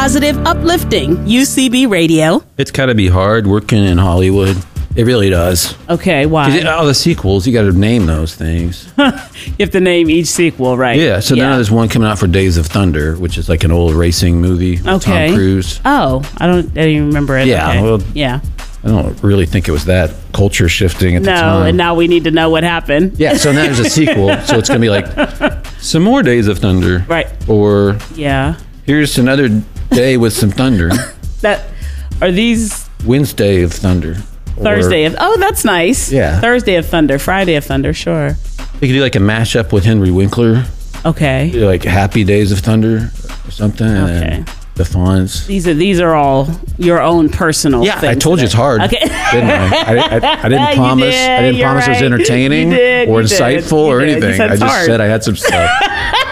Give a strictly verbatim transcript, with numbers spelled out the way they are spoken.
positive, uplifting U C B Radio. It's got to be hard working in Hollywood. It really does. Okay, why? All the sequels, you got to name those things. You have to name each sequel, right? Yeah, so yeah. now there's one coming out for Days of Thunder, which is like an old racing movie with Okay. Tom Cruise. Oh, I don't, I don't even remember it. Yeah, Okay. well, yeah. I don't really think it was that culture shifting at the No, time. and now we need to know what happened. Yeah, so now there's a sequel, so it's going to be like some more Days of Thunder. Right. Or Yeah. here's another day with some thunder. That are these Wednesday of Thunder. Or Thursday of Oh, that's nice. Yeah. Thursday of Thunder, Friday of Thunder, sure. They could do like a mashup with Henry Winkler, Okay. like Happy Days of Thunder or something. And Okay. then the Fonz. These are these are all your own personal Yeah, things. I told you it's hard. Okay. Didn't I? I, I, I didn't You promise. did, I didn't you're promise it was right. entertaining You did, or you did, insightful you or did. You anything. said I it's just hard. said I had some stuff.